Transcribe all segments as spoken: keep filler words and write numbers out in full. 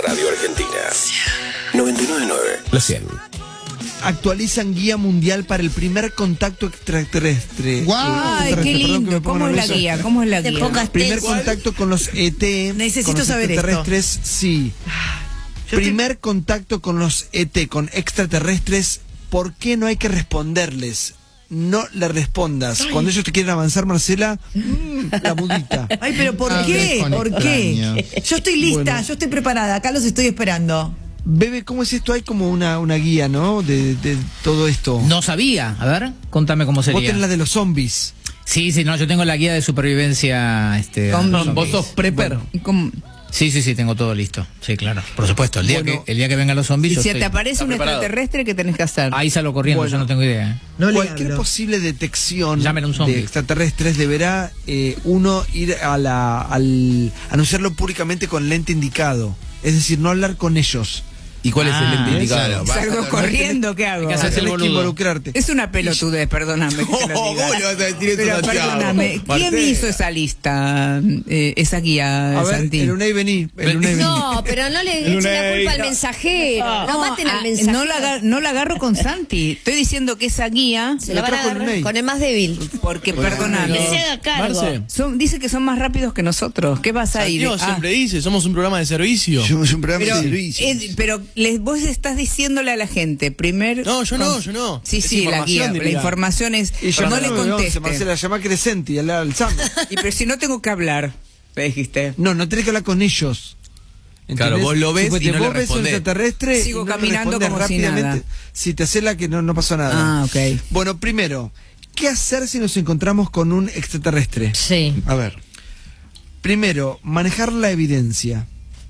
Radio Argentina. noventa y nueve punto nueve. La cien. Actualizan guía mundial para el primer contacto extraterrestre. ¡Guau! Ay, qué lindo. ¿Cómo es la guía? ¿Cómo es la guía? Primer contacto con los E T. Necesito con los saber extraterrestres, esto. Sí. Yo Primer te... contacto con los E T, con extraterrestres. ¿Por qué no hay que responderles? No le respondas. Ay. Cuando ellos te quieren avanzar, Marcela, la mudita. Ay, pero ¿por ah, qué? ¿Por qué? Yo estoy lista, bueno. Yo estoy preparada. Acá los estoy esperando. Bebe, ¿cómo es esto? Hay como una, una guía, ¿no? De, de todo esto. No sabía. A ver, contame cómo sería. Vos tenés la de los zombies. Sí, sí, no, yo tengo la guía de supervivencia. Este, ¿Vos sos prepper? Bueno. Sí, sí, sí, tengo todo listo. Sí, claro, por supuesto. El día, bueno, que, el día que vengan los zombies. Y si estoy, te aparece un preparado. extraterrestre, ¿qué tenés que hacer? Ahí salgo corriendo, bueno, yo no tengo idea. ¿eh? No Cualquier posible detección un de extraterrestres deberá eh, uno ir a la, al anunciarlo públicamente con lente indicado. Es decir, no hablar con ellos. ¿Y cuál ah, es el lente indicado? ¿Salgo corriendo? ¿Qué hago? ¿Qué haces el boludo? Que involucrarte. Es una pelotudez, perdóname. Que te lo diga. ¿Cómo le vas a decir eso, Pero perdóname, ¿quién hizo esa lista, eh, esa guía, a ver, Santi? El Unai vení. El Unai vení. No, pero no le echen la culpa al mensajero. No, no maten al mensajero. No la, no la agarro con Santi. Estoy diciendo que esa guía se la van a agarrar con el más débil. Porque, perdóname. Que se haga cargo. Son, dice que son más rápidos que nosotros. ¿Qué vas a ir? Dios, ah. siempre dice, somos un programa de servicio. Somos un programa pero, de servicio. Eh, pero les, vos estás diciéndole a la gente, primer... No, yo no, yo no. Sí, es sí, la guía, diría. La información es... Y yo no le conteste. Marcela, llama Crescenti, al alzando. Y pero si no tengo que hablar, me dijiste. No, no tenés que hablar con ellos. ¿Entendés? Claro, vos lo ves y no vos le ves un extraterrestre, sigo y no caminando como rápidamente. Si nada. Si te hace la que no, no pasó nada. Ah, ok. Bueno, primero, ¿qué hacer si nos encontramos con un extraterrestre? Sí. A ver. Primero, manejar la evidencia.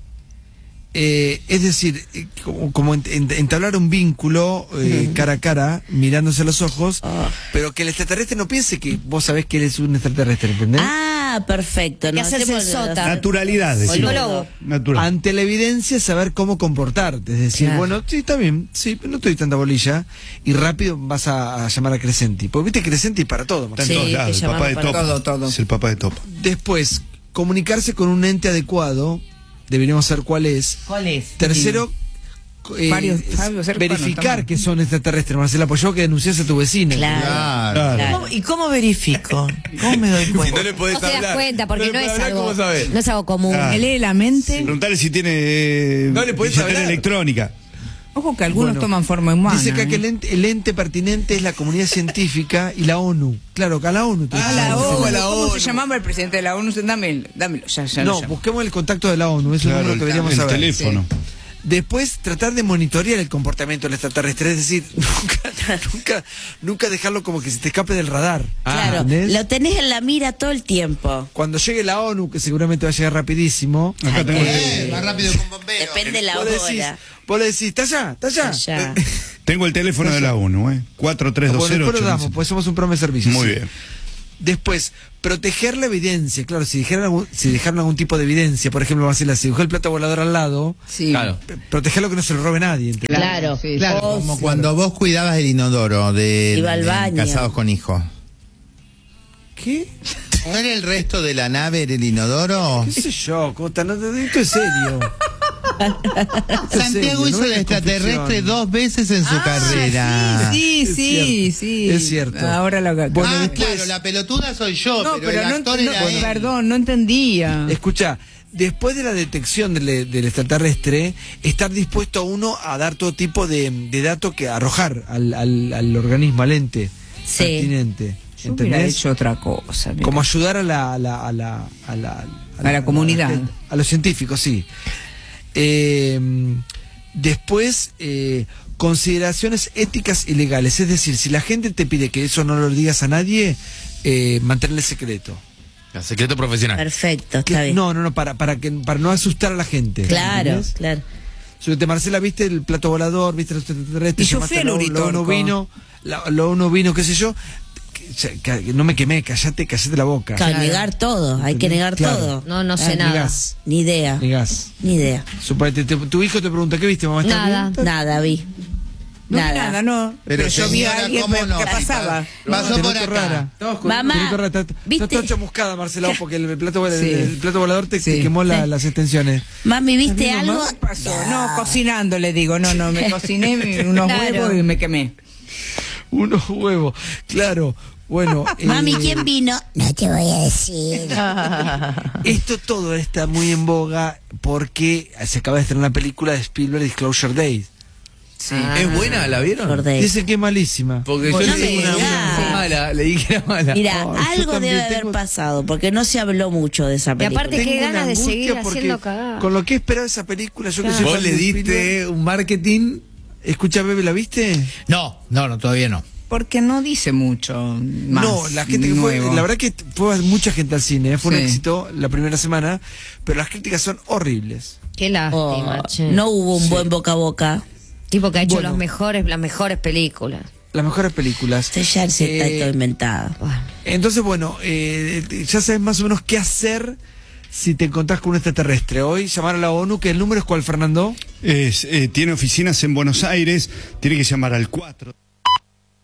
Eh, es decir, eh, como, como ent, ent, entablar un vínculo eh, cara a cara, mirándose a los ojos, oh. pero que el extraterrestre no piense que vos sabés que él es un extraterrestre, ¿entendés? Ah, perfecto. No hacerse el sota. Naturalidad, Natural. Ante la evidencia, saber cómo comportarte. Es decir, claro. bueno, sí, está bien, sí, pero no estoy tanta bolilla. Y rápido vas a, a llamar a Crescenti. Porque viste Crescenti para todo. Está en sí, todos lados, el papá de Topa. Todo, todo. Es el papá de Topa. Después, comunicarse con un ente adecuado. Deberíamos saber cuál es. ¿Cuál es? Tercero, eh, Fabio, Fabio, verificar bueno, que son extraterrestres, Marcela, pues yo que denunciaste a tu vecina. Claro, claro. claro. ¿Cómo, ¿Y cómo verifico? ¿Cómo me doy cuenta? Si no le podés no te hablar, das cuenta, porque no, no, es, hablar, algo, no es algo común. Claro. Me lee la mente. Sí. Preguntale si tiene eh, no le podés hablar. electrónica. Ojo que algunos bueno, toman forma humana. Dice que, ¿eh? que el, ente, el ente pertinente es la comunidad científica y la ONU. Claro, que a la ONU. Ah, la ONU. la ¿Cómo ONU. se llamaba el presidente de la ONU? Dámelo, dámelo. Ya, ya no, busquemos el contacto de la ONU. Eso claro, es lo que deberíamos el saber. teléfono. Sí. Después, tratar de monitorear el comportamiento del extraterrestre. Es decir, nunca, nunca, nunca dejarlo como que se te escape del radar. Claro, ¿entendés? lo tenés en la mira todo el tiempo. Cuando llegue la ONU, que seguramente va a llegar rapidísimo. Acá tengo eh, el... más rápido que un bombero. Depende de la vos hora. Decís, vos le decís, ¿está allá? ¿Está allá? Está allá. Tengo el teléfono de la ONU, ¿eh? cuatro tres dos cero. Bueno, después lo damos, pues somos un programa de servicios. Muy sí. bien. Después, proteger la evidencia. Claro, si dejaron algún, si dejaron algún tipo de evidencia, por ejemplo, Marcela, si dejó el plato volador al lado, sí. claro. protegerlo que no se lo robe nadie. ¿entendés? Claro, sí, claro, vos, como cuando vos cuidabas del inodoro de, Iba al baño. de Casados con Hijos. ¿Qué? ¿No era el resto de la nave en el inodoro? ¿Qué sé yo, Cota? No, esto es serio. Esto es Santiago serio, hizo no el es extraterrestre confusión. dos veces en su Ah, carrera. Sí, Es sí, cierto, sí. es cierto. Ahora lo Bueno, ah, después- claro, la pelotuda soy yo, No, pero, pero el no, actor no, era él. perdón, no entendía. Escucha, después de la detección del, del extraterrestre, estar dispuesto a uno a dar todo tipo de, de datos que arrojar al, al, al organismo, al ente Sí. pertinente. Yo hubiera ¿Entendés? hecho otra cosa. Mira. Como ayudar a la, a la, a la, a la, A la comunidad. A, la, a los científicos, sí. Eh, después, eh, consideraciones éticas y legales. Es decir, si la gente te pide que eso no lo digas a nadie, eh, mantenerle secreto. El secreto profesional. Perfecto, está Que- bien. no, no, no, para, para, que, para no asustar a la gente. Claro, ¿entendés? claro. Sobre Marcela, viste el plato volador, viste los extraterrestres, Y yo llamaste fui al a lo- lo Uritorco. uno vino, la- lo uno vino, qué sé yo. Que, que- que no me quemé, callate, callate la boca. Claro, negar todo, hay que negar Claro. todo. No, no sé Ah, nada. negás. Ni idea. Negás. Ni idea. Suponete, te- tu hijo te pregunta, ¿qué viste, mamá? ¿Estás Nada, bien? nada vi. No vi Nada. nada, no. Pero, Pero yo vi a señora, alguien ¿cómo que, no? que pasaba. Pasó Te por noto acá. rara. Mamá, Te noto rara. Está- ¿viste? Está chamuscada, Marcela, porque el plato, el, Sí. el plato volador te, te Sí. quemó la- las extensiones. Mami, ¿viste ¿Está viendo algo? más? ¿Qué pasó? No, cocinando le digo. No, no, me cociné unos Claro. huevos y me quemé. Unos huevos, claro. Bueno, Mami, eh, ¿quién vino? No te voy a decir. esto todo está muy en boga porque se acaba de estrenar una película de Spielberg, Disclosure Days. Sí. ¿Es buena? ¿La vieron? Dicen que es malísima. Porque No yo me leí una, digas. una mala, leí que era mala. Mira, Oh, yo algo también debe haber tengo- pasado, porque no se habló mucho de esa Y película. aparte, qué Tengo una ganas de angustia seguir porque haciendo cagada. con lo que he esperado esa película, yo que soy Vos fan le de Spielberg- diste un marketing. Escucha, Bebe, ¿la viste? No, no, no, todavía no. Porque no dice mucho más. No, la gente que fue, nuevo. la verdad que fue mucha gente al cine, ¿eh? Fue un Sí. éxito la primera semana, pero las críticas son horribles. Qué lástima, Oh, che. no hubo un buen boca a boca. Tipo que ha hecho Bueno. los mejores, las mejores películas. Las mejores películas. Esto ya se está Eh, todo inventado. Entonces, bueno, eh, ya sabes más o menos qué hacer si te encontrás con un extraterrestre. Hoy llamar a la ONU, que el número es cuál, Fernando. Es, eh, tiene oficinas en Buenos Aires, tiene que llamar al cuatro.